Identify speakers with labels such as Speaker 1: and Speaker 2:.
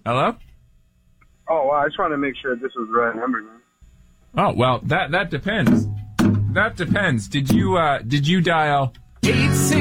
Speaker 1: Hello?
Speaker 2: Oh, wow, I just wanted to make sure this was the right number, man.
Speaker 1: Oh, well, that depends. That depends. Did you dial 86?